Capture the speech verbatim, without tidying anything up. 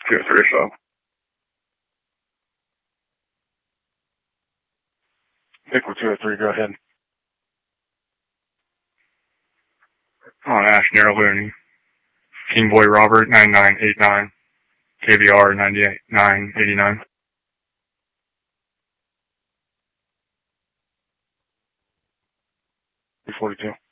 two oh three or so. Pickle two oh three, go ahead. On Ash Narrow Looney. King Boy Robert, nine nine eight nine. K V R, ninety-eight nine eighty-nine. two forty-two.